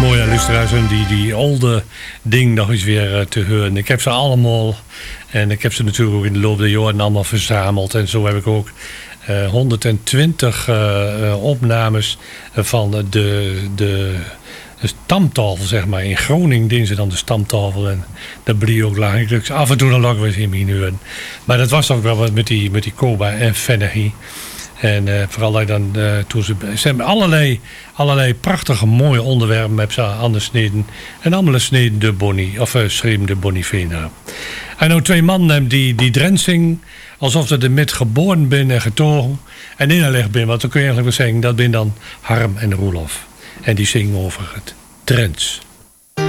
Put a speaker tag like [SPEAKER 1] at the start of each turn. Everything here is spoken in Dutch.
[SPEAKER 1] mooi aan luisteraars om die oude ding nog eens weer te horen. Ik heb ze allemaal en ik heb ze natuurlijk ook in de loop der jaren allemaal verzameld. En zo heb ik ook 120 opnames van de stamtafel, zeg maar. In Groningen deden ze dan de stamtafel en dat bleef ook lang. Dus af en toe dan lag we eens in mijn huren. Maar dat was ook wel wat met die Koba en Fennehy. En vooral dat dan toen ze hebben allerlei prachtige mooie onderwerpen hebben ze aan de sneden. En allemaal sneden de Bonnie, of schreven de Bonnie Vena. En nou 2 mannen die Drents zingen, alsof ze er met geboren zijn en getogen. En ingelegd zijn, want dan kun je eigenlijk wel zeggen, dat zijn dan Harm en Roelof. En die zingen over het Drents.